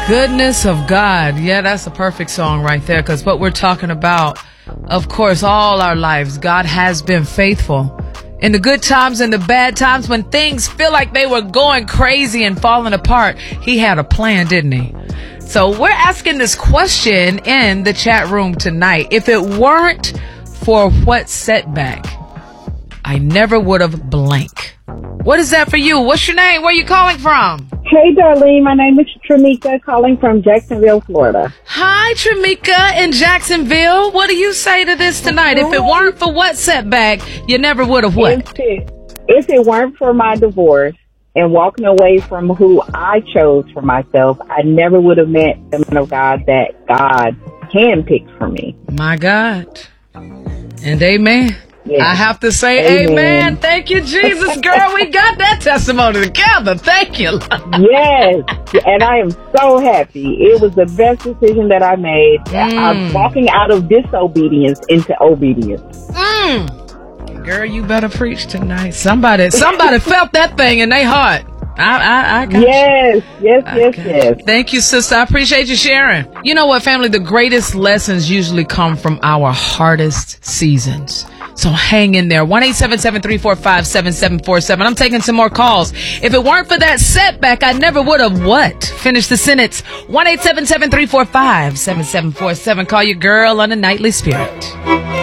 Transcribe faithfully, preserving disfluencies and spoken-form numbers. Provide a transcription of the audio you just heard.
Goodness of God. Yeah, that's a perfect song right there, because what we're talking about, of course, all our lives, God has been faithful. In the good times and the bad times, when things feel like they were going crazy and falling apart, he had a plan, didn't he? So we're asking this question in the chat room tonight. If it weren't for what setback, I never would have blank. What is that for you? What's your name? Where are you calling from? Hey, Darlene. My name is Tramika, calling from Jacksonville, Florida. Hi, Tramika in Jacksonville. What do you say to this tonight? If it weren't for what setback, you never would have what? If it, if it weren't for my divorce and walking away from who I chose for myself, I never would have met the man of God that God handpicked for me. My God. And amen. Yes. I have to say amen. Amen. Thank you, Jesus, girl. We got that testimony together. Thank you. Yes. And I am so happy. It was the best decision that I made. Mm. I'm walking out of disobedience into obedience. Mm. Girl, you better preach tonight. Somebody, somebody felt that thing in their heart. I, I, I got yes, you. yes, I yes, got yes. you. Thank you, sister. I appreciate you sharing. You know what, family? The greatest lessons usually come from our hardest seasons. So hang in there. one eight seven seven, three four five, seven seven four seven. I'm taking some more calls. If it weren't for that setback, I never would have what? Finish the sentence. one eight seven seven, three four five, seven seven four seven. Call your girl on a Nightly Spirit.